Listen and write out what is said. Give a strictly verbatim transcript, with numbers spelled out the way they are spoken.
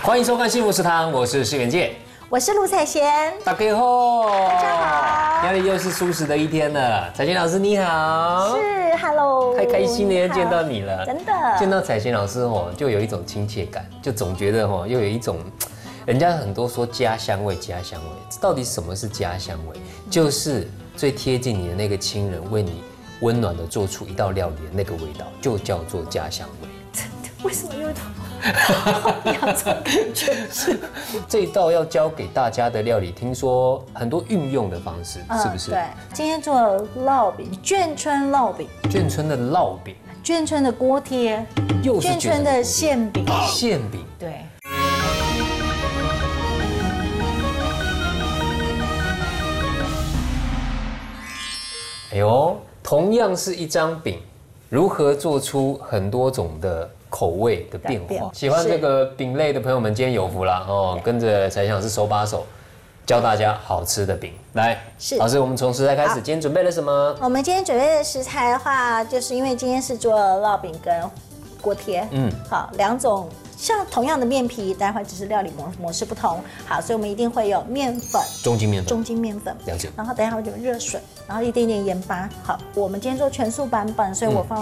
欢迎收看《幸福食堂》，我是施元介， 我是卢彩贤。 大家好， 大家好， 哪里又是舒适的一天了？彩贤老师你好， 是 ，Hello， 太开心了，见到你了， 真的， 见到彩贤老师哦，就有一种亲切感，就总觉得哦，又有一种。人家很多说家乡味，家乡味，到底什么是家乡味？就是最贴近你的那个亲人为你温暖的做出一道料理的那个味道，就叫做家乡味。 真的？为什么有一种两种感觉？是这一道要教给大家的料理，听说很多运用的方式， 嗯是不是？ 对，今天做烙饼，眷村烙饼， 眷村的烙饼， 眷村的锅贴， 又是眷村的馅饼， 馅饼， 对。 哎呦，同样是一张饼，如何做出很多种的口味的变化？喜欢这个饼类的朋友们，今天有福了哦！跟着彩贤老师手把手教大家好吃的饼。来， 是老师，我们从食材开始，今天准备了什么？ 我们今天准备的食材的话，就是因为今天是做烙饼跟锅贴，嗯，好，两种。像同样的面皮，待会只是料理模模式不同。好，所以我们一定会有面粉， 中筋面粉， 中筋面粉， 了解。 然后等一下会有热水，然后一点点盐巴。好，我们今天做全素版本，所以我放